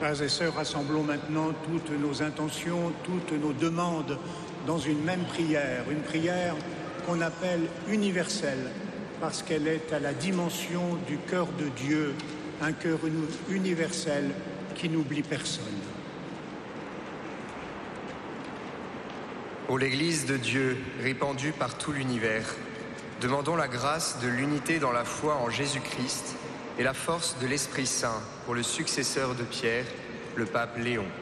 Frères et sœurs, rassemblons maintenant toutes nos intentions, toutes nos demandes dans une même prière, une prière qu'on appelle universelle, parce qu'elle est à la dimension du cœur de Dieu, un cœur universel qui n'oublie personne. Pour l'Église de Dieu, répandue par tout l'univers, demandons la grâce de l'unité dans la foi en Jésus-Christ et la force de l'Esprit Saint pour le successeur de Pierre, le pape Léon.